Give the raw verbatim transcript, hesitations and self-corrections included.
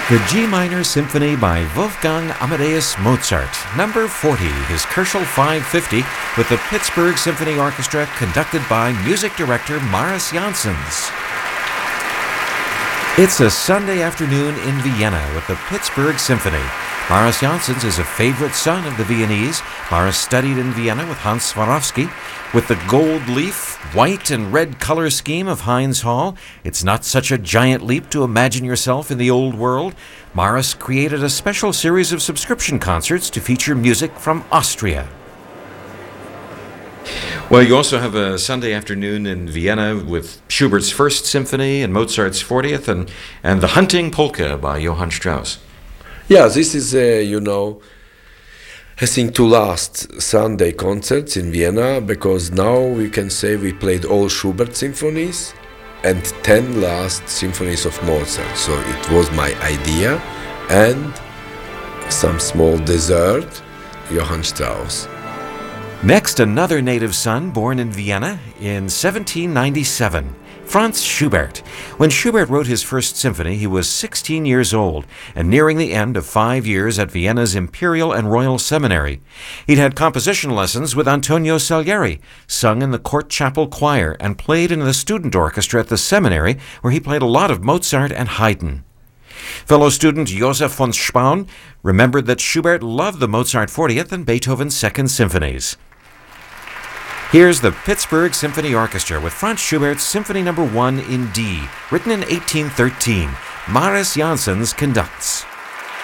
The G Minor Symphony by Wolfgang Amadeus Mozart, number forty, his Kerschel five fifty, with the Pittsburgh Symphony Orchestra, conducted by music director Maris Janssens. It's a Sunday afternoon in Vienna with the Pittsburgh Symphony. Maris Janssens is a favorite son of the Viennese. Maris studied in Vienna with Hans Swarovski. With the gold leaf, white and red color scheme of Heinz Hall, it's not such a giant leap to imagine yourself in the old world. Maris created a special series of subscription concerts to feature music from Austria. Well, you also have a Sunday afternoon in Vienna with Schubert's First Symphony and Mozart's fortieth, and, and the Hunting Polka by Johann Strauss. Yeah, this is, uh, you know, I think two last Sunday concerts in Vienna, because now we can say we played all Schubert symphonies and ten last symphonies of Mozart. So it was my idea, and some small dessert, Johann Strauss. Next, another native son born in Vienna in seventeen ninety-seven, Franz Schubert. When Schubert wrote his First Symphony, he was sixteen years old and nearing the end of five years at Vienna's Imperial and Royal Seminary. He'd had composition lessons with Antonio Salieri, sung in the court chapel choir, and played in the student orchestra at the seminary, where he played a lot of Mozart and Haydn. Fellow student Joseph von Spaun remembered that Schubert loved the Mozart fortieth and Beethoven's Second Symphonies. Here's the Pittsburgh Symphony Orchestra with Franz Schubert's Symphony Number one in D, written in eighteen thirteen. Maris Janssens conducts.